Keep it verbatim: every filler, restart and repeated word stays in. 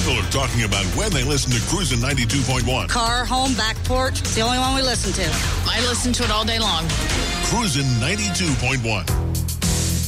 People are talking about when they listen to Cruisin' ninety-two point one. Car, home, back porch. It's the only one we listen to. I listen to it all day long. Cruisin' ninety-two point one.